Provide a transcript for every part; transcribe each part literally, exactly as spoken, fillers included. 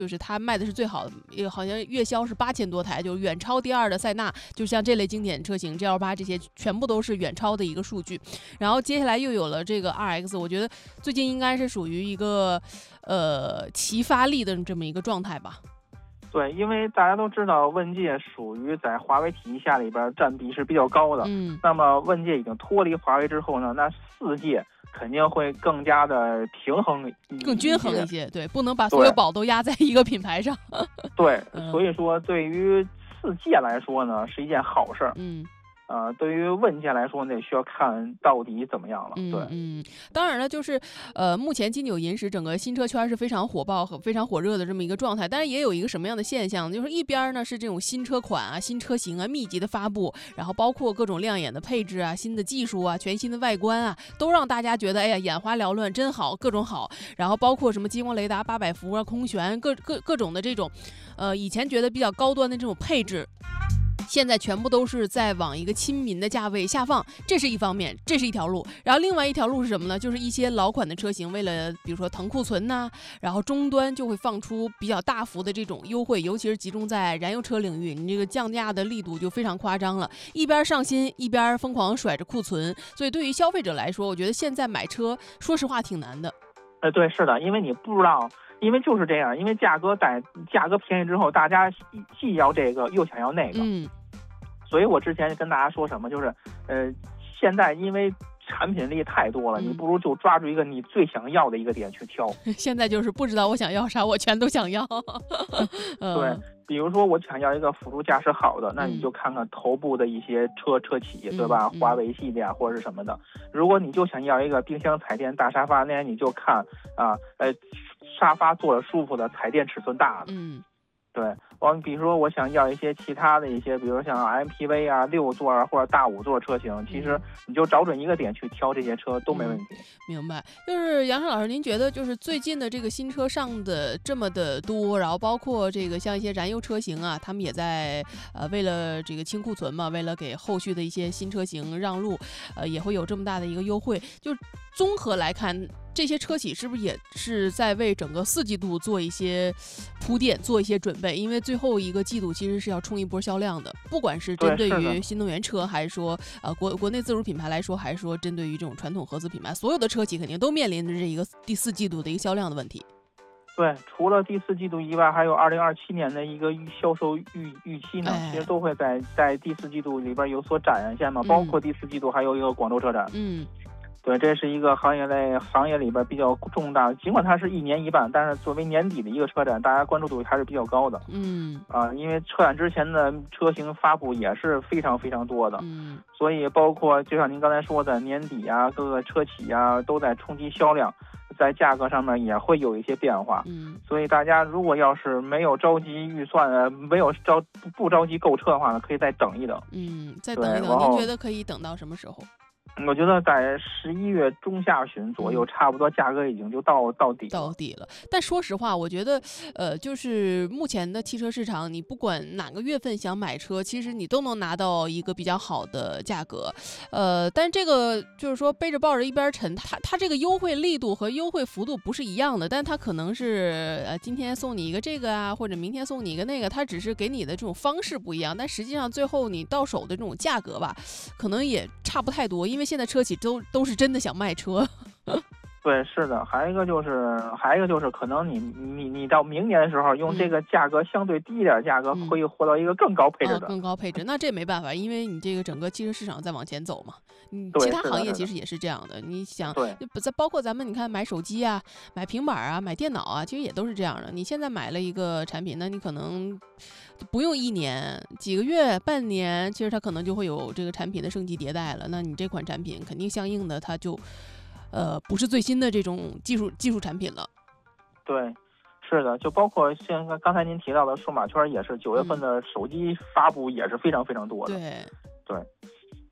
就是它卖的是最好的，也好像月销是八千多台，就远超第二的塞纳，就像这类经典车型 G L 八这些全部都是远超的一个数据。然后接下来又有了这个 R X， 我觉得最近应该是属于一个呃齐发力的这么一个状态吧。 对，因为大家都知道问界属于在华为体系下里边占比是比较高的， 嗯， 那么问界已经脱离华为之后呢，那四界肯定会更加的平衡， 更均衡一些，对，不能把所有宝都压在一个品牌上。 对， 嗯、 所以说对于四界来说呢，是一件好事儿。 嗯。 呃，对于问界来说呢，需要看到底怎么样了。对， 嗯，嗯当然了，就是呃，目前金九银十整个新车圈是非常火爆和非常火热的这么一个状态，但是也有一个什么样的现象，就是一边呢是这种新车款啊、新车型啊密集的发布，然后包括各种亮眼的配置啊、新的技术啊、全新的外观啊，都让大家觉得哎呀眼花缭乱，真好，各种好。然后包括什么激光雷达、八百伏啊、空悬，各各各种的这种，呃，以前觉得比较高端的这种配置。现在全部都是在往一个亲民的价位下放，这是一方面，这是一条路。然后另外一条路是什么呢？就是一些老款的车型，为了比如说腾库存呐、啊，然后终端就会放出比较大幅的这种优惠，尤其是集中在燃油车领域，你这个降价的力度就非常夸张了，一边上新，一边疯狂甩着库存。所以对于消费者来说，我觉得现在买车，说实话挺难的。 呃，对，是的，因为你不知道。因为就是这样，因为价格在价格便宜之后，大家既要这个又想要那个， 嗯， 所以我之前跟大家说什么，就是呃，现在因为产品力太多了， 嗯、 你不如就抓住一个你最想要的一个点去挑。 现在就是不知道我想要啥，我全都想要。 对，比如说我想要一个辅助驾驶好的，那你就看看头部的一些车车企， 嗯、 对吧？ 嗯、 华为系列啊，或者是什么的。如果你就想要一个冰箱彩电大沙发，那你就看啊，呃。沙发坐着舒服的，彩电尺寸大的， 嗯， 对。完，比如说我想要一些其他的一些，比如像 M P V 啊、六座啊或者大五座车型，其实你就找准一个点去挑这些车都没问题。 嗯、明白。就是杨胜老师，您觉得就是最近的这个新车上的这么的多，然后包括这个像一些燃油车型啊，他们也在呃为了这个清库存嘛，为了给后续的一些新车型让路，呃也会有这么大的一个优惠。就综合来看，这些车企是不是也是在为整个四季度做一些铺垫，做一些准备？因为最后一个季度其实是要冲一波销量的，不管是针对于新能源车，还是说呃国国内自主品牌来说，还是说针对于这种传统合资品牌，所有的车企肯定都面临着这一个第四季度的一个销量的问题。 对，除了第四季度以外，还有二零二七年的一个销售预预期呢， 哎、 其实都会在在第四季度里边有所展现嘛。 嗯、 包括第四季度还有一个广州车展。 嗯。 对，这是一个行业类行业里边比较重大，尽管它是一年一办，但是作为年底的一个车展，大家关注度还是比较高的。 嗯啊，因为车展之前的车型发布也是非常非常多的， 嗯， 所以包括就像您刚才说的，年底啊，各个车企啊都在冲击销量，在价格上面也会有一些变化。 嗯， 所以大家如果要是没有着急预算，呃，没有着不着急购车的话呢，可以再等一等。 嗯，再等一等。您觉得可以等到什么时候？ 我觉得在十一月中下旬左右，嗯、差不多价格已经就到到底了到底了。但说实话，我觉得，呃，就是目前的汽车市场，你不管哪个月份想买车，其实你都能拿到一个比较好的价格。呃，但这个就是说背着抱着一边沉，它它这个优惠力度和优惠幅度不是一样的，但它可能是呃今天送你一个这个啊，或者明天送你一个那个，它只是给你的这种方式不一样，但实际上最后你到手的这种价格吧，可能也差不太多，因为现在车企都都是真的想卖车。 对，是的，还有一个就是，还有一个就是，可能你你你到明年的时候，用这个价格相对低一点的价格，会获到一个更高配置的、 嗯哦、更高配置。那这没办法，因为你这个整个汽车市场在往前走嘛。嗯，其他行业其实也是这样的。你想，再包括咱们，你看买手机啊、买平板啊、买电脑啊，其实也都是这样的。你现在买了一个产品，那你可能不用一年、几个月、半年，其实它可能就会有这个产品的升级迭代了。那你这款产品肯定相应的，它就。呃，不是最新的这种技术技术产品了。 对，是的，就包括像刚才您提到的数码圈也是，九月份的手机发布也是非常非常多的。 对对，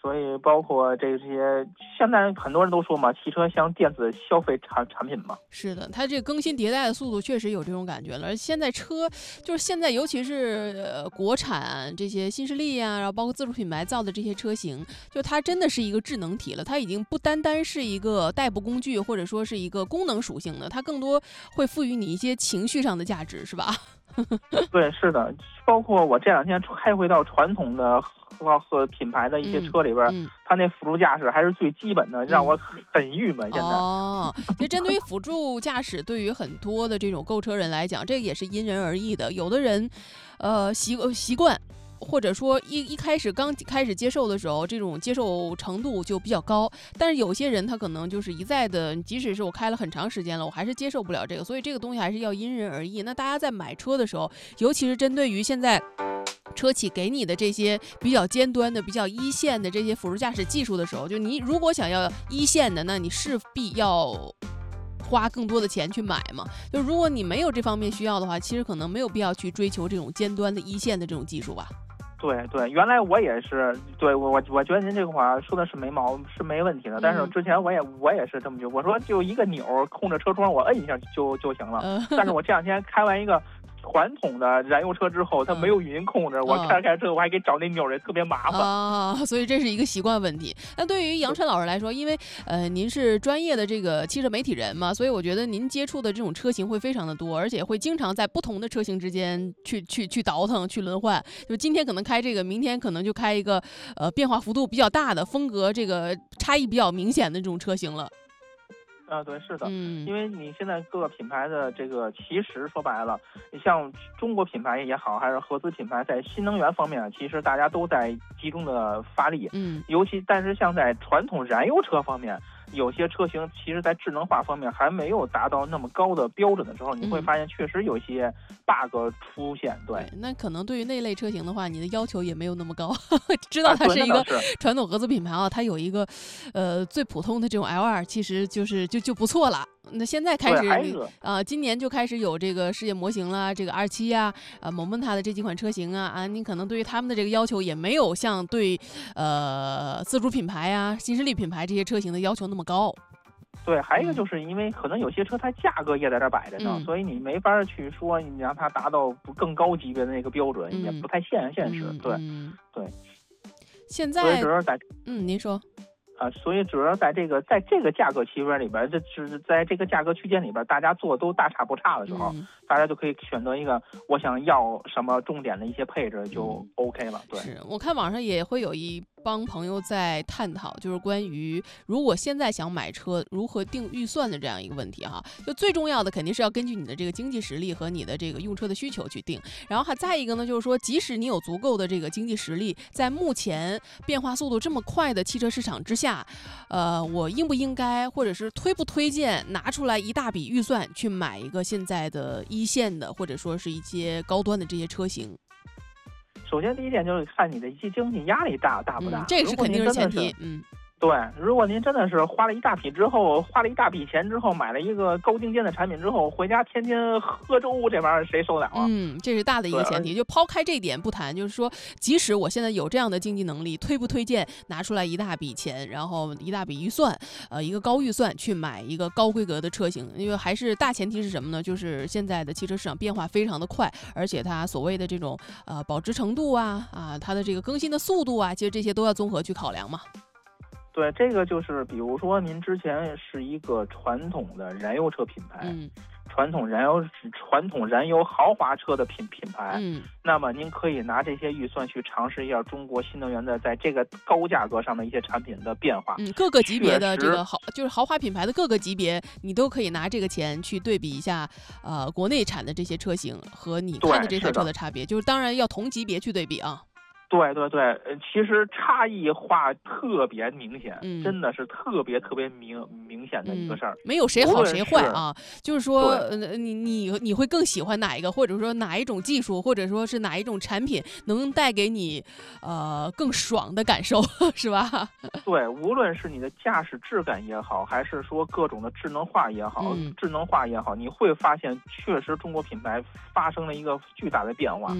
所以包括这些，现在很多人都说嘛，汽车像电子消费产产品嘛。 是的，它这个更新迭代的速度确实有这种感觉了。而现在车就是现在，尤其是呃国产这些新势力啊，然后包括自主品牌造的这些车型，就它真的是一个智能体了。它已经不单单是一个代步工具，或者说是一个功能属性的，它更多会赋予你一些情绪上的价值，是吧？ 对，是的，包括我这两天开回到传统的和和品牌的一些车里边， 嗯嗯、 它那辅助驾驶还是最基本的，让我很郁闷。现在哦，就针对于辅助驾驶，对于很多的这种购车人来讲，这个也是因人而异的。有的人，呃，习习惯。或者说一一开始刚开始接受的时候，这种接受程度就比较高，但是有些人他可能就是一再的，即使是我开了很长时间了，我还是接受不了这个，所以这个东西还是要因人而异。那大家在买车的时候，尤其是针对于现在车企给你的这些比较尖端的、比较一线的这些辅助驾驶技术的时候，就你如果想要一线的，那你势必要花更多的钱去买嘛。就如果你没有这方面需要的话，其实可能没有必要去追求这种尖端的一线的这种技术吧。 对对，原来我也是，对我我我觉得您这个话说的是没毛是没问题的，但是之前我也我也是这么觉得，我说就一个钮控制车窗，我摁一下就就行了。嗯、但是我这两天开完一个传统的燃油车之后，它没有语音控制，嗯、我开着开着车我还给找那钮也特别麻烦啊，所以这是一个习惯问题。那对于杨晨老师来说，因为呃您是专业的这个汽车媒体人嘛，所以我觉得您接触的这种车型会非常的多，而且会经常在不同的车型之间去去去倒腾去轮换。就今天可能开这个，明天可能就开一个呃变化幅度比较大的、风格这个差异比较明显的这种车型了。 啊，对，是的， 嗯， 因为你现在各个品牌的这个，其实说白了，你像中国品牌也好，还是合资品牌，在新能源方面，其实大家都在集中的发力， 嗯， 尤其但是像在传统燃油车方面，有些车型其实在智能化方面还没有达到那么高的标准的时候，你会发现确实有些 bug 出现。对， 对，那可能对于那类车型的话，你的要求也没有那么高。知道它是一个传统合资品牌啊，它有一个呃最普通的这种 L 二，其实就是就就不错了。那现在开始啊、呃，今年就开始有这个世界模型啦，这个 R 七 呀，啊，蒙蒙塔的这几款车型啊，啊，你可能对于他们的这个要求也没有像对呃自主品牌啊、新势力品牌这些车型的要求那么高。 对，还有一个就是因为可能有些车它价格也在这摆着呢， 嗯、 所以你没法去说你让它达到更高级别的那个标准，嗯、也不太现现实。 嗯、 对、 嗯， 对。 现在， 所以主要在嗯，您说。 啊，所以主要在这个在这个价格区间里边，这是在这个价格区间里边，大家做都大差不差的时候， 嗯、 大家就可以选择一个我想要什么重点的一些配置就 OK 了。对， 是我看网上也会有一帮朋友在探讨，就是关于如果现在想买车如何定预算的这样一个问题哈。就最重要的肯定是要根据你的这个经济实力和你的这个用车的需求去定，然后还再一个呢，就是说即使你有足够的这个经济实力，在目前变化速度这么快的汽车市场之下。呃，我应不应该，或者是推不推荐拿出来一大笔预算去买一个现在的一线的，或者说是一些高端的这些车型？ 首先，第一点就是看你的经济压力大大不大， 嗯、这个是肯定是前提。嗯。 对，如果您真的是花了一大笔之后，花了一大笔钱之后，买了一个高精尖的产品之后，回家天天喝粥，这玩意儿谁受得了啊？ 嗯，这是大的一个前提。就抛开这点不谈，就是说，即使我现在有这样的经济能力，推不推荐拿出来一大笔钱，然后一大笔预算，呃，一个高预算去买一个高规格的车型？因为还是大前提是什么呢？就是现在的汽车市场变化非常的快，而且它所谓的这种呃保值程度啊啊，它的这个更新的速度啊，其实这些都要综合去考量嘛。 对，这个就是比如说您之前是一个传统的燃油车品牌， 嗯， 传统燃油传统燃油豪华车的品品牌， 嗯， 那么您可以拿这些预算去尝试一下中国新能源的在这个高价格上的一些产品的变化。 嗯，各个级别的这个豪就是豪华品牌的各个级别，你都可以拿这个钱去对比一下，呃，国内产的这些车型和你看的这台车的差别，就是当然要同级别去对比啊。 对对对，呃，其实差异化特别明显， 嗯、 真的是特别特别明明显的一个事儿、嗯， 没有谁好谁坏啊。就是说，呃，你你你会更喜欢哪一个，或者说哪一种技术，或者说是哪一种产品能带给你呃更爽的感受，是吧？ 对，无论是你的驾驶质感也好，还是说各种的智能化也好， 嗯、 智能化也好，你会发现确实中国品牌发生了一个巨大的变化。 嗯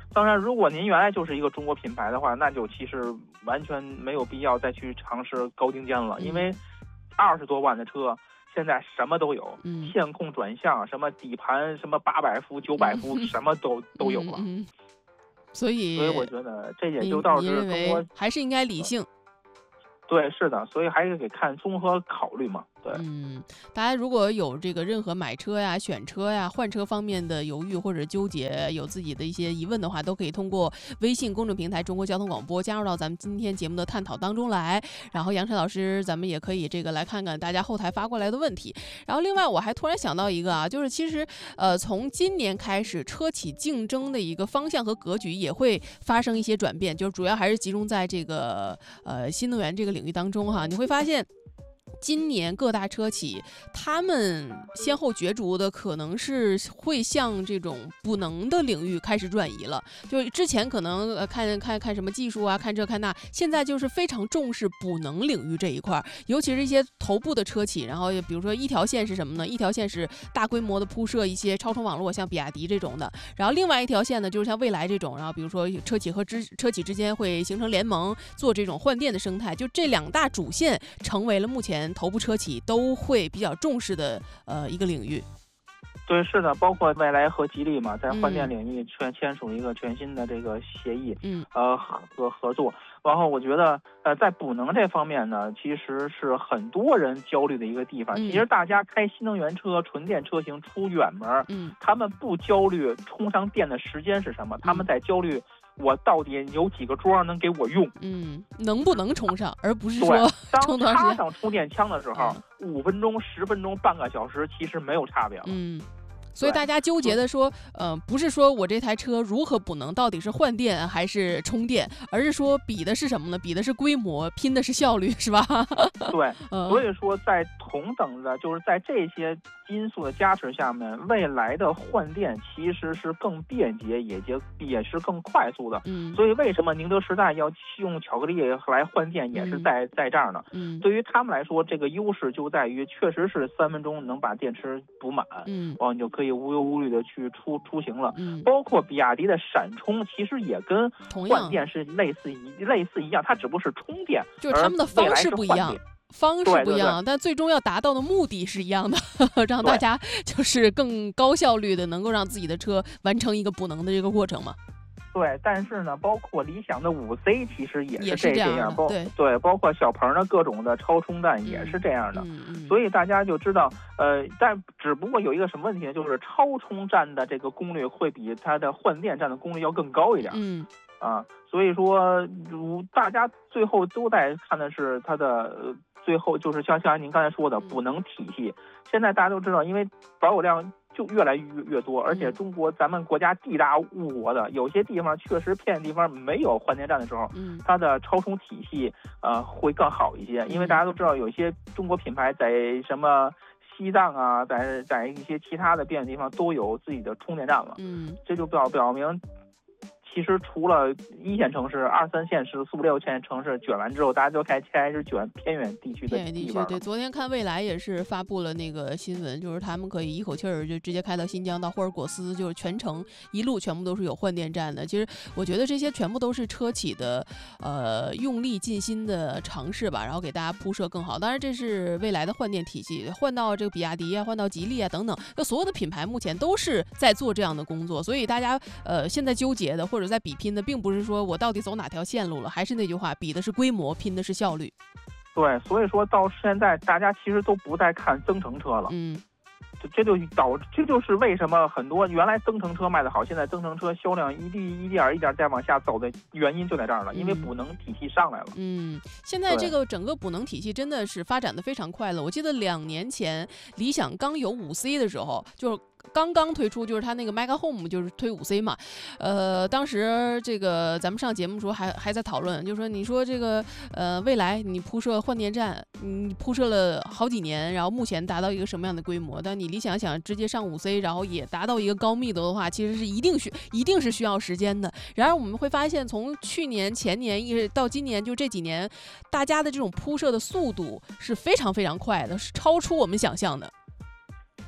当然，如果您原来就是一个中国品牌的话，那就其实完全没有必要再去尝试高精尖了， 嗯、 因为二十多万的车。现在什么都有， 嗯、 线控转向，什么底盘，什么八百伏、九百伏， 嗯、 什么都都有了。 嗯嗯、所以， 所以我觉得这也就倒是中国还是应该理性。 对，是的，所以还是得看综合考虑嘛。对， 嗯，大家如果有这个任何买车呀、选车呀、换车方面的犹豫或者纠结，有自己的一些疑问的话，都可以通过微信公众平台中国交通广播加入到咱们今天节目的探讨当中来。然后杨晨老师，咱们也可以这个来看看大家后台发过来的问题。然后另外我还突然想到一个啊，就是其实呃从今年开始，车企竞争的一个方向和格局也会发生一些转变，就是主要还是集中在这个呃新能源这个领域当中哈，你会发现。今年各大车企他们先后角逐的可能是会向这种补能的领域开始转移了，就是之前可能呃看看看什么技术啊，看这看那，现在就是非常重视补能领域这一块，尤其是一些头部的车企，然后比如说一条线是什么呢？一条线是大规模的铺设一些超充网络，像比亚迪这种的，然后另外一条线呢，就是像蔚来这种，然后比如说车企和之车企之间会形成联盟，做这种换电的生态，就这两大主线成为了目前头部车企都会比较重视的呃一个领域。 对，是的，包括蔚来和吉利嘛，在换电领域全签署一个全新的这个协议， 嗯， 呃和合作。然后我觉得，呃，在补能这方面呢，其实是很多人焦虑的一个地方。 嗯、 其实大家开新能源车、纯电车型出远门， 嗯， 他们不焦虑充上电的时间是什么，他们在焦虑。我到底有几个桩能给我用？ 嗯，能不能充上，而不是说充多长时间。 当插上充电枪的时候，五、嗯、分钟、十分钟、半个小时，其实没有差别了。 嗯。所以大家纠结的说，呃，不是说我这台车如何补能，到底是换电还是充电，而是说比的是什么呢？比的是规模，拼的是效率，是吧？ 对，所以说在同等的，就是在这些因素的加持下面，未来的换电其实是更便捷，也就也是更快速的。 嗯， 所以为什么宁德时代要用巧克力来换电，也是在、嗯、在这儿呢？ 嗯， 对于他们来说，这个优势就在于确实是三分钟能把电池补满， 嗯， 然后你就可以无忧无虑的去出出行了。 嗯， 包括比亚迪的闪充，其实也跟换电是类似一类似一样，它只不过是充电， 就是他们的方式不一样。方式不一样， 对对对， 但最终要达到的目的是一样的，让大家就是更高效率的能够让自己的车完成一个补能的这个过程嘛。 对，但是呢，包括理想的五 C 其实也是这这样， 样包对对，包括小鹏的各种的超充站也是这样的， 嗯嗯、 所以大家就知道，呃，但只不过有一个什么问题呢？就是超充站的这个功率会比它的换电站的功率要更高一点。 嗯。 啊，所以说，如大家最后都在看的是它的，呃、最后就是像像您刚才说的补能体系。现在大家都知道，因为保有量就越来越越多，而且中国咱们国家地大物博的，有些地方确实偏远地方没有换电站的时候， 嗯， 它的超充体系呃会更好一些。因为大家都知道，有一些中国品牌在什么西藏啊，在在一些其他的偏远地方都有自己的充电站了。 嗯， 这就表表明。其实除了一线城市、二三线市、四五六线城市卷完之后，大家都开开始卷偏远地区的偏远地区。对，昨天看蔚来也是发布了那个新闻，就是他们可以一口气儿就直接开到新疆到霍尔果斯，就是全程一路全部都是有换电站的。其实我觉得这些全部都是车企的呃用力尽心的尝试吧，然后给大家铺设更好。当然这是蔚来的换电体系，换到这个比亚迪啊，换到吉利啊等等，就所有的品牌目前都是在做这样的工作。所以大家呃现在纠结的或者在比拼的并不是说我到底走哪条线路了，还是那句话，比的是规模，拼的是效率。 对，所以说到现在大家其实都不再看增程车了。 嗯， 这就导这就是为什么很多原来增程车卖得好，现在增程车销量一滴一点一点再往下走的原因就在这儿了，因为补能体系上来了。 嗯，现在这个整个补能体系真的是发展的非常快了。我记得两年前理想刚有五 C 的时候，就是刚刚推出，就是它那个 Mega Home 就是推五 C 嘛，呃，当时这个咱们上节目的时候还还在讨论，就是说你说这个呃未来你铺设换电站，你铺设了好几年，然后目前达到一个什么样的规模？但你理想想直接上五 C， 然后也达到一个高密度的话，其实是一定需一定是需要时间的。然而我们会发现，从去年、前年一直到今年，就这几年，大家的这种铺设的速度是非常非常快的，是超出我们想象的。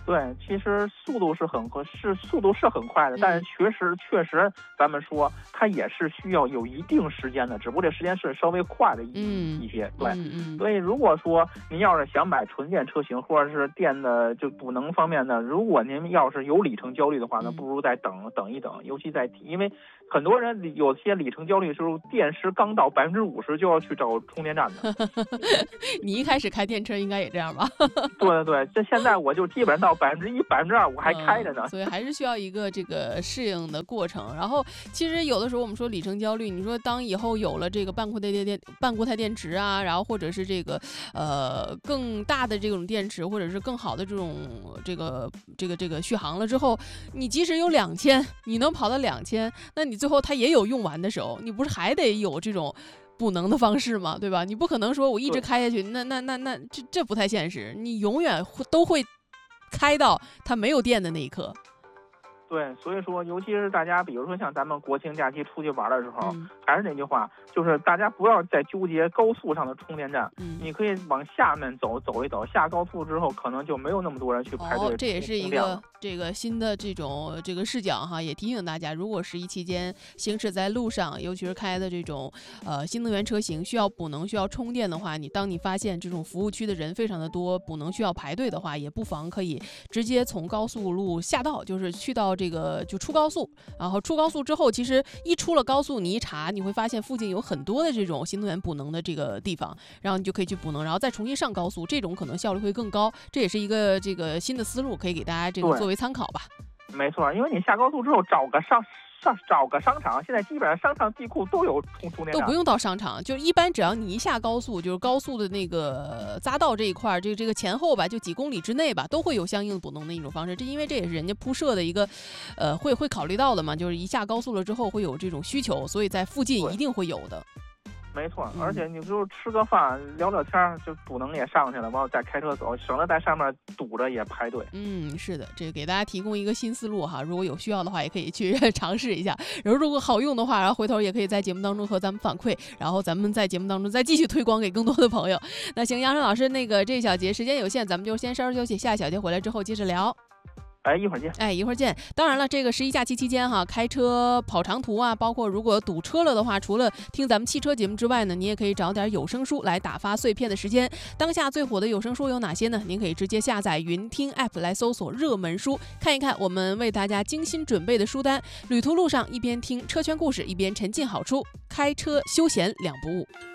对，其实速度是很是速度是很快的，但是确实确实，咱们说它也是需要有一定时间的，只不过这时间是稍微快了一、 嗯、 一些。对、 嗯嗯， 所以如果说您要是想买纯电车型或者是电的就补能方面的，如果您要是有里程焦虑的话，那不如再等等一等，尤其在因为很多人有些里程焦虑的时候，电池刚到百分之五十就要去找充电站的。 你一开始开电车应该也这样吧？ 对对对，这现在我就基本上到百分之一、百分之二我还开着呢、 嗯，所以还是需要一个这个适应的过程。然后其实有的时候我们说里程焦虑，你说当以后有了这个半固态电电半固态电池啊，然后或者是这个呃更大的这种电池，或者是更好的这种这个这个这个续航了之后，你即使有两千，你能跑到两千，那你最后它也有用完的时候，你不是还得有这种补能的方式嘛，对吧？你不可能说我一直开下去，那那那那这这不太现实，你永远都会开到它没有电的那一刻。 对，所以说，尤其是大家，比如说像咱们国庆假期出去玩的时候， 嗯、 还是那句话，就是大家不要再纠结高速上的充电站， 嗯、 你可以往下面走走一走，下高速之后，可能就没有那么多人去排队、 哦。这也是一个这个新的这种这个视角哈，也提醒大家，如果十一期间行驶在路上，尤其是开的这种呃新能源车型，需要补能、需要充电的话，你当你发现这种服务区的人非常的多，补能需要排队的话，也不妨可以直接从高速路下道，就是去到这个就出高速，然后出高速之后，其实一出了高速，你一查你会发现附近有很多的这种新能源补能的这个地方，然后你就可以去补能，然后再重新上高速，这种可能效率会更高。这也是一个这个新的思路，可以给大家这个作为参考吧。 没错，因为你下高速之后找个上上找个商场，现在基本上商场地库都有充充电站， 都不用到商场，就一般只要你一下高速，就是高速的那个匝道这一块，这个这个前后吧，就几公里之内吧，都会有相应补能的一种方式。这因为这也是人家铺设的一个，呃，会会考虑到的嘛，就是一下高速了之后会有这种需求，所以在附近一定会有的。 没错，而且你就吃个饭聊聊天，就补能也上去了，然后再开车走，省得在上面堵着也排队。 嗯，是的，这个给大家提供一个新思路哈，如果有需要的话，也可以去尝试一下。然后如果好用的话，然后回头也可以在节目当中和咱们反馈，然后咱们在节目当中再继续推广给更多的朋友。那行，杨晨老师，那个这一小节时间有限，咱们就先稍事休息，下一小节回来之后接着聊。 哎，一会儿见。 哎，一会儿见。当然了，这个十一假期期间哈，开车跑长途啊，包括如果堵车了的话，除了听咱们汽车节目之外呢，你也可以找点有声书来打发碎片的时间。当下最火的有声书有哪些呢？您可以直接下载云听 app 来搜索热门书，看一看我们为大家精心准备的书单。旅途路上一边听车圈故事，一边沉浸好书，开车休闲两不误。